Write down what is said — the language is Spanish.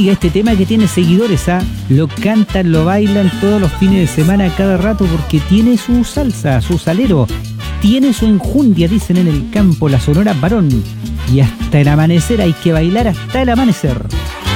Oiga, este tema que tiene seguidores, lo cantan, lo bailan todos los fines de semana, cada rato, porque tiene su salsa, su salero, tiene su enjundia, dicen en el campo, la Sonora Varón. Y hasta el amanecer hay que bailar hasta el amanecer.